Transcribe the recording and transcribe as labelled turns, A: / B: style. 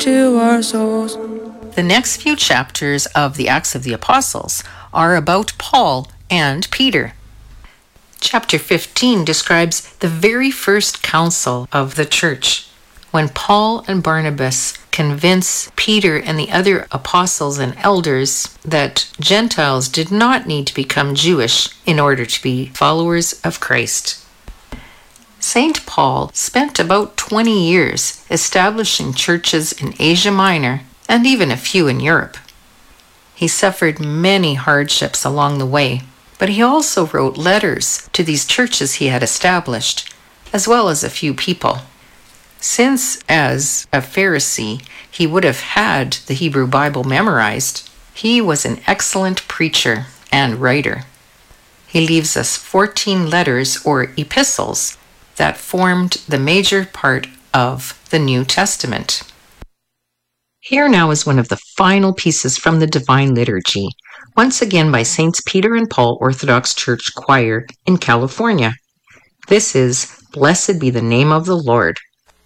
A: to our souls.
B: The next few chapters of the Acts of the Apostles are about Paul and Peter. Chapter 15 describes the very first council of the church, when Paul and Barnabas convince Peter and the other apostles and elders that Gentiles did not need to become Jewish in order to be followers of Christ. St. Paul spent about 20 years establishing churches in Asia Minor and even a few in Europe. He suffered many hardships along the way, but he also wrote letters to these churches he had established, as well as a few people. Since, as a Pharisee, he would have had the Hebrew Bible memorized, he was an excellent preacher and writer. He leaves us 14 letters or epistles that formed the major part of the New Testament. Here now is one of the final pieces from the Divine Liturgy, once again by Saints Peter and Paul Orthodox Church Choir in California. This is Blessed Be the Name of the Lord.